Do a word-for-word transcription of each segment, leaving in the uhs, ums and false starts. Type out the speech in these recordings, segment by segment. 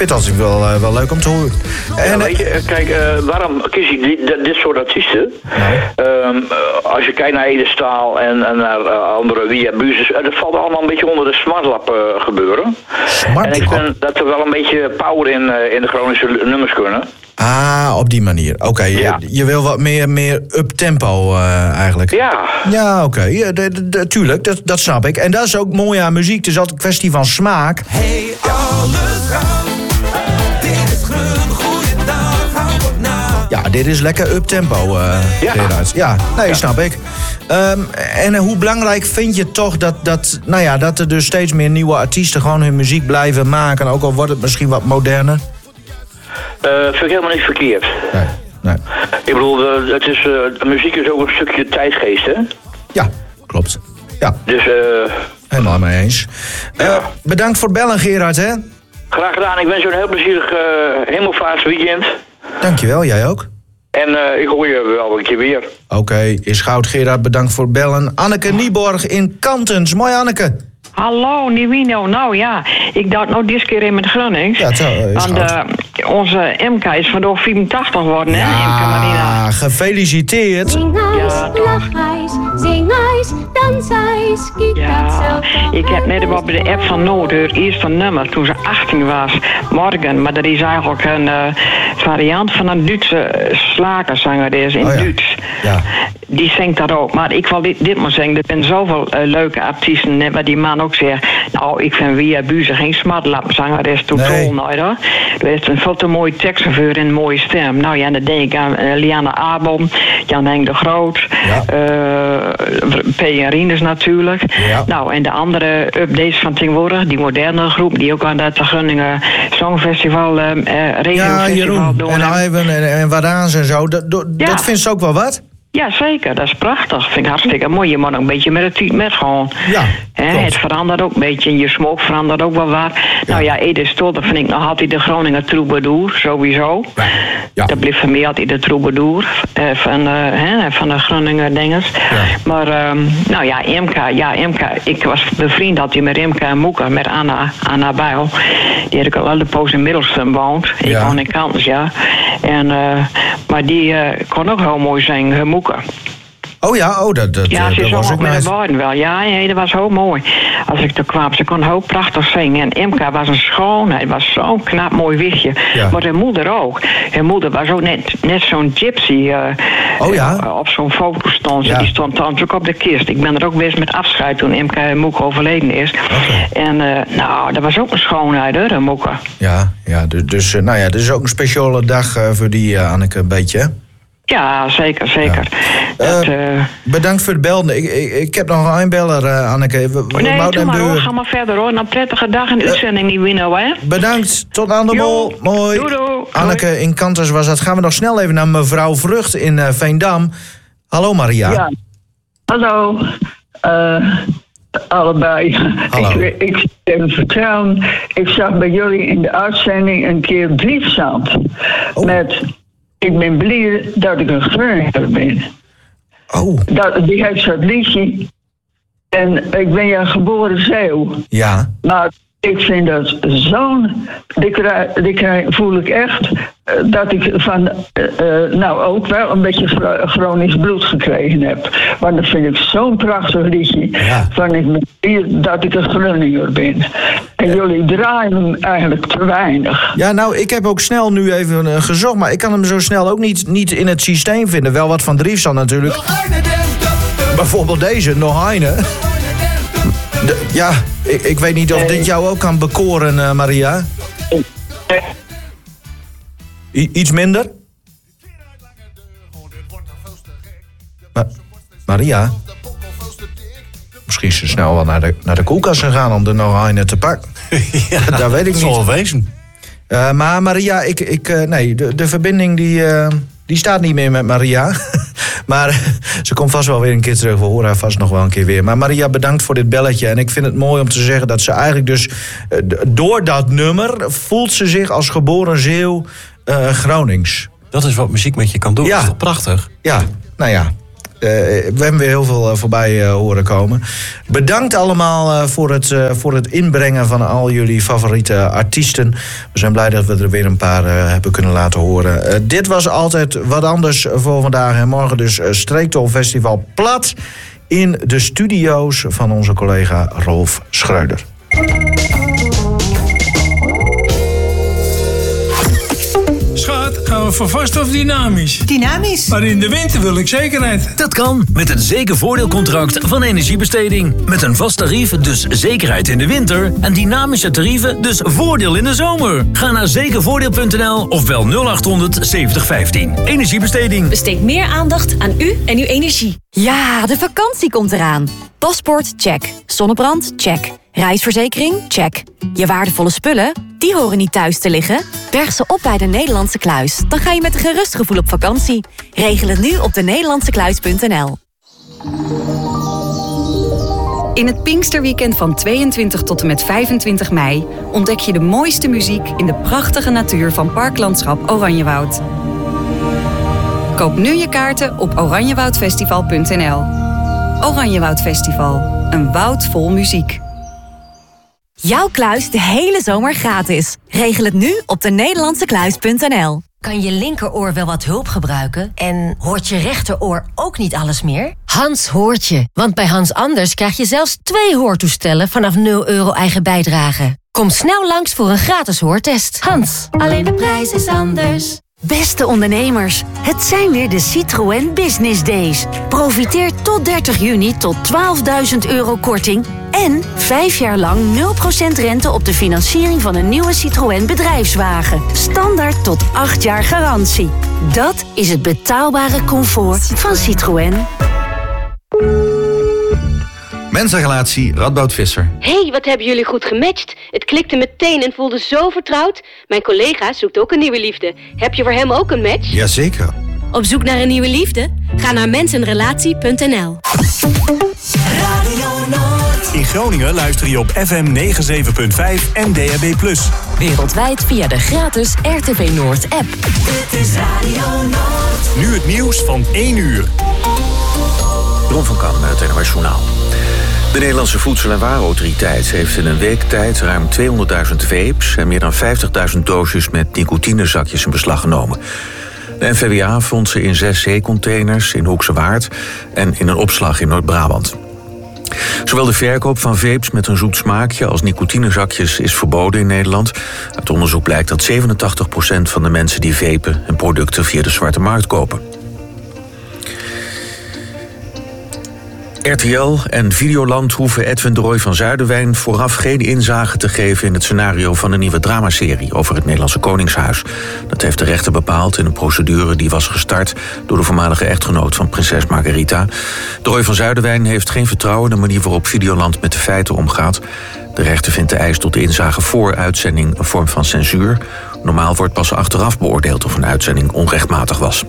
vind het altijd wel, uh, wel leuk om te horen. Ja, en, weet je, kijk, uh, waarom kies ik dit, dit soort artiesten? Nou. Um, als je kijkt naar Ede Staal en, en naar uh, andere Via Buzes, uh, dat valt allemaal een beetje onder de smartlap uh, gebeuren. Smartlap? En ik vind dat er wel een beetje power in, uh, in de Groningse nummers kunnen. Ah, op die manier. Oké, okay. ja. je, je wil wat meer, meer up-tempo uh, eigenlijk. Ja. Ja, oké. Okay. Ja, tuurlijk, dat, dat snap ik. En dat is ook mooi aan muziek. Het is altijd een kwestie van smaak. Hey, alles gaan. Dit is groen, goeiedag, hou op na. Ja, dit is lekker up-tempo, uh, ja. Gerard. Ja, nee, ja. snap ik. Um, en hoe belangrijk vind je toch dat, dat, nou ja, dat er dus steeds meer nieuwe artiesten gewoon hun muziek blijven maken, ook al wordt het misschien wat moderner? Uh, vind ik helemaal niet verkeerd. Nee, nee. Ik bedoel, uh, het is, uh, muziek is ook een stukje tijdgeest, hè? Ja, klopt. Ja. Dus, uh, helemaal mee eens. Uh, ja. Bedankt voor het bellen, Gerard, hè? Graag gedaan. Ik wens je een heel plezierig uh, hemelvaarts weekend. Dankjewel, jij ook. En uh, ik hoor je wel een keer weer. Oké, okay, is goud, Gerard. Bedankt voor het bellen. Anneke Nieborg in Kantens. Mooi, Anneke. Hallo, Nivino. Nou ja, ik dacht nou dit keer in met Gronings. Ja, het is Want uh, onze M K is vandaag vierentachtig geworden, hè? Ja, M K Marina. Gefeliciteerd. Zing ijs, ja, lach ijs, zing ijs, dans ijs, kijk ja, ik heb net op de app van Noord haar eerste nummer toen ze achttien was, morgen. Maar dat is eigenlijk een uh, variant van een Duitse slagerzanger is in oh, ja. Duits. Ja. Die zingt daar ook. Maar ik wil dit, dit maar zeggen, er zijn zoveel uh, leuke artiesten, net waar die man ook zegt, nou, ik vind Via Buze geen smartlapzanger, dat is totaal nee. nooit hoor. Er heeft een veel te mooie tekstchauffeur en een mooie stem. Nou ja, dan denk ik aan uh, Liana Abom, Jan Henk de Groot, ja. uh, P. en Rinus natuurlijk. Ja. Nou, en de andere updates van tegenwoordig, die moderne groep, die ook aan dat Groningen Songfestival, uh, uh, ja, Jeroen doen. En Ivan en, en Wadaans en zo, dat, dat, ja. dat vindt ze ook wel wat? Ja, zeker. Dat is prachtig. Vind ik hartstikke mooi. Je moet ook een beetje met het tijd met gewoon. Ja, He, het verandert ook een beetje. En je smoke verandert ook wel wat. Ja. Nou ja, Ede Stoel, dat vind ik nog altijd de Groninger troubadour. Sowieso. Ja. Ja. Dat blijft voor mij altijd de troubadour. Eh, van, uh, he, van de Groninger dinges. Ja. Maar, um, nou ja, M K. Ja, M K. Ik was bevriend altijd met M K en Moeke. Met Anna, Anna Bijl. Die had ik al de poos in Middelstum woont. Ik ja. woon in Kantens, ja. En, uh, maar die uh, kon ook heel mooi zingen. Moeke. Oh ja, oh, dat, dat, ja, dat ze was zong ook ook met nice. de woorden wel. Ja, ja, dat was heel mooi. Als ik er kwam, ze kon heel prachtig zingen. En M K was een schoonheid, was zo'n knap mooi wichtje. Ja. Maar haar moeder ook. Haar moeder was ook net, net zo'n gypsy. Uh, oh ja? Uh, op zo'n foto stond ze. Ja. Die stond trouwens ook op de kist. Ik ben er ook geweest met afscheid toen M K Moeke overleden is. Okay. En uh, nou, dat was ook een schoonheid, hoor, Moeke. Ja, ja, dus, dus nou ja, dit is ook een speciale dag uh, voor die uh, Anneke een beetje, hè? Ja, zeker, zeker. Ja. Dat, uh, bedankt voor het bellen. Ik, ik, ik heb nog een beller, uh, Anneke. We, we nee, doe maar de... hoor. Ga maar verder hoor. Een prettige dag en uitzending uh, niet winnen, hè? Bedankt. Tot aan de mol. Mooi. Doei, doei. Anneke in Kanters was dat. Gaan we nog snel even naar mevrouw Vrucht in uh, Veendam. Hallo Maria. Ja. Hallo. Uh, allebei. Hallo. Ik, ik heb vertrouwen. Ik zag bij jullie in de uitzending een keer briefzand. Oh. Met... Ik ben blij dat ik een Groninger ben. Oh. Dat, die heeft zo'n liedje. En ik ben ja geboren Zeeuw. Ja. Maar ik vind dat zo'n... Die, krijg, die krijg, voel ik echt uh, dat ik van... Uh, uh, nou, ook wel een beetje Gronings bloed gekregen heb. Want dat vind ik zo'n prachtig liedje. Ja. Van ik ben blij dat ik een Groninger ben. En ja. Jullie draaien hem eigenlijk te weinig. Ja, nou, ik heb ook snel nu even uh, gezocht, maar ik kan hem zo snel ook niet, niet in het systeem vinden. Wel wat van Driefsand natuurlijk. Bijvoorbeeld deze, Nog Heine. De, ja, ik, ik weet niet of dit jou ook kan bekoren, uh, Maria. I, iets minder? Ma- Maria? Misschien is ze snel wel naar de, naar de koelkast gegaan om de Nog Heine te pakken. Ja, dat weet ik niet. Dat zal wel wezen. Uh, maar Maria, ik, ik, uh, nee, de, de verbinding die, uh, die staat niet meer met Maria. Maar uh, ze komt vast wel weer een keer terug. We horen haar vast nog wel een keer weer. Maar Maria, bedankt voor dit belletje. En ik vind het mooi om te zeggen dat ze eigenlijk dus... Uh, door dat nummer voelt ze zich als geboren Zeeuw uh, Gronings. Dat is wat muziek met je kan doen. Ja. Dat is toch prachtig? Ja, nou ja. we hebben weer heel veel uh, voorbij uh, horen komen. Bedankt allemaal uh, voor, het, uh, voor het inbrengen van al jullie favoriete artiesten. We zijn blij dat we er weer een paar uh, hebben kunnen laten horen. Uh, dit was altijd wat anders voor vandaag. En morgen dus uh, Streektolfestival plat in de studio's van onze collega Rolf Schreuder. Schat, gaan we voor vast of dynamisch? Dynamisch. Maar in de winter wil ik zekerheid. Dat kan met het zekervoordeelcontract van Energiebesteding. Met een vast tarief, dus zekerheid in de winter. En dynamische tarieven, dus voordeel in de zomer. Ga naar zekervoordeel punt n l of bel nul achthonderd zeventig vijftien. Energiebesteding. Besteed meer aandacht aan u en uw energie. Ja, de vakantie komt eraan. Paspoort, check. Zonnebrand, check. Reisverzekering, check. Je waardevolle spullen, die horen niet thuis te liggen. Berg ze op bij de Nederlandse Kluis. Dan ga je met een gerust gevoel op vakantie. Regel het nu op de nederlandse kluis punt n l. In het Pinksterweekend van tweeëntwintig tot en met vijfentwintig mei... ontdek je de mooiste muziek in de prachtige natuur van Parklandschap Oranjewoud. Koop nu je kaarten op oranjewoudfestival punt n l. Oranjewoud Festival, een woud vol muziek. Jouw kluis de hele zomer gratis. Regel het nu op de nederlandse kluis punt n l. Kan je linkeroor wel wat hulp gebruiken? En hoort je rechteroor ook niet alles meer? Hans hoort je, want bij Hans Anders krijg je zelfs twee hoortoestellen vanaf nul euro eigen bijdrage. Kom snel langs voor een gratis hoortest. Hans, alleen de prijs is anders. Beste ondernemers, het zijn weer de Citroën Business Days. Profiteer tot dertig juni tot twaalfduizend euro korting... en vijf jaar lang nul procent rente op de financiering van een nieuwe Citroën bedrijfswagen. Standaard tot acht jaar garantie. Dat is het betaalbare comfort van Citroën. Mensenrelatie Radboud Visser. Hé, hey, wat hebben jullie goed gematcht. Het klikte meteen en voelde zo vertrouwd. Mijn collega zoekt ook een nieuwe liefde. Heb je voor hem ook een match? Jazeker. Op zoek naar een nieuwe liefde? Ga naar mensenrelatie punt n l. In Groningen luister je op F M negenenzeventig punt vijf en D A B plus. Wereldwijd via de gratis R T V Noord app. Dit is Radio Noord. Nu het nieuws van één uur. Ron van Kan met het N O S Journaal. De Nederlandse Voedsel- en Warenautoriteit heeft in een week tijd ruim tweehonderdduizend vapes en meer dan vijftigduizend doosjes met nicotinezakjes in beslag genomen. De N V W A vond ze in zes zeecontainers in Hoekse Waard en in een opslag in Noord-Brabant. Zowel de verkoop van vapes met een zoet smaakje als nicotinezakjes is verboden in Nederland. Uit onderzoek blijkt dat zevenentachtig procent van de mensen die vapen hun producten via de zwarte markt kopen. R T L en Videoland hoeven Edwin de Roy van Zuiderwijn vooraf geen inzage te geven in het scenario van een nieuwe dramaserie over het Nederlandse Koningshuis. Dat heeft de rechter bepaald in een procedure die was gestart door de voormalige echtgenoot van prinses Margarita. De Roy van Zuiderwijn heeft geen vertrouwen in de manier waarop Videoland met de feiten omgaat. De rechter vindt de eis tot de inzage voor uitzending een vorm van censuur. Normaal wordt pas achteraf beoordeeld of een uitzending onrechtmatig was.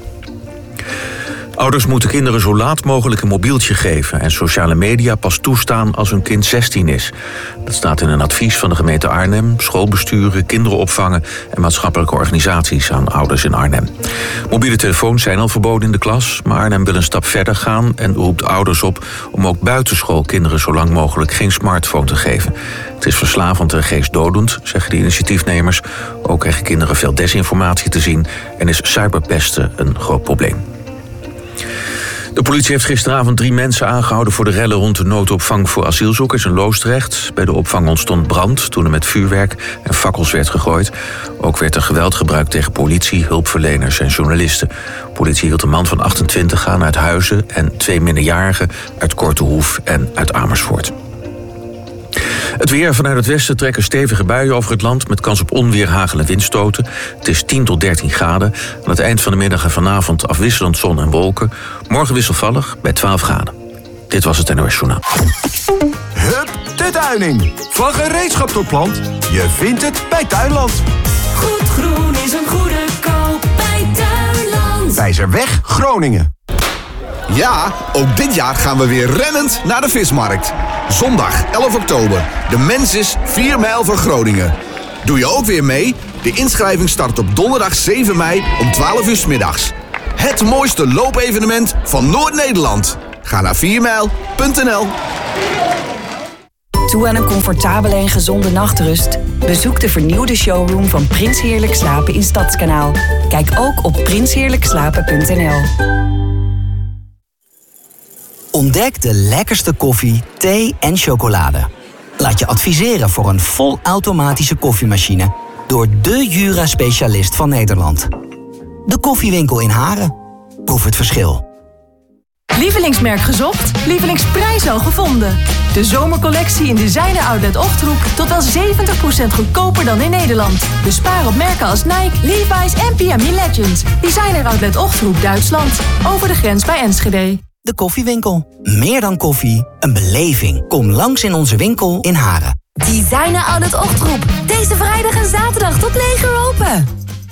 Ouders moeten kinderen zo laat mogelijk een mobieltje geven en sociale media pas toestaan als hun kind zestien is. Dat staat in een advies van de gemeente Arnhem, schoolbesturen, kinderopvangen en maatschappelijke organisaties aan ouders in Arnhem. Mobiele telefoons zijn al verboden in de klas, maar Arnhem wil een stap verder gaan en roept ouders op om ook buitenschool kinderen zo lang mogelijk geen smartphone te geven. Het is verslavend en geestdodend, zeggen de initiatiefnemers. Ook krijgen kinderen veel desinformatie te zien en is cyberpesten een groot probleem. De politie heeft gisteravond drie mensen aangehouden voor de rellen rond de noodopvang voor asielzoekers in Loosdrecht. Bij de opvang ontstond brand toen er met vuurwerk en fakkels werd gegooid. Ook werd er geweld gebruikt tegen politie, hulpverleners en journalisten. De politie hield een man van achtentwintig aan uit Huizen en twee minderjarigen uit Kortehoef en uit Amersfoort. Het weer: vanuit het westen trekken stevige buien over het land met kans op onweer, hagel en windstoten. Het is tien tot dertien graden. Aan het eind van de middag en vanavond afwisselend zon en wolken. Morgen wisselvallig bij twaalf graden. Dit was het N O S Journaal. Hup, de tuining. Van gereedschap tot plant. Je vindt het bij Tuinland. Goed groen is een goede koop bij Tuinland. Wijzerweg, Groningen. Ja, ook dit jaar gaan we weer rennend naar de vismarkt. Zondag elf oktober. De Mensis vier mijl voor Groningen. Doe je ook weer mee? De inschrijving start op donderdag zeven mei om twaalf uur 's middags. Het mooiste loopevenement van Noord-Nederland. Ga naar vier mijl punt n l. Toe aan een comfortabele en gezonde nachtrust? Bezoek de vernieuwde showroom van Prins Heerlijk Slapen in Stadskanaal. Kijk ook op prins heerlijk slapen punt n l. Ontdek de lekkerste koffie, thee en chocolade. Laat je adviseren voor een volautomatische koffiemachine door de Jura-specialist van Nederland. De Koffiewinkel in Haren. Proef het verschil. Lievelingsmerk gezocht? Lievelingsprijs al gevonden? De zomercollectie in Designer Outlet Ochtroep tot wel zeventig procent goedkoper dan in Nederland. Bespaar op merken als Nike, Levi's en P M E Legends. Designer Outlet Ochtroep, Duitsland. Over de grens bij Enschede. De Koffiewinkel. Meer dan koffie, een beleving. Kom langs in onze winkel in Haren. Designer Outlet Ochtroep. Deze vrijdag en zaterdag tot negen uur open.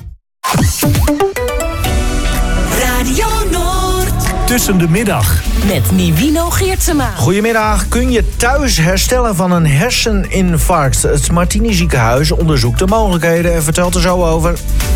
Radio Noord. Tussen de middag. Met Nivino Geertsema. Goedemiddag. Kun je thuis herstellen van een herseninfarct? Het Martini ziekenhuis onderzoekt de mogelijkheden en vertelt er zo over.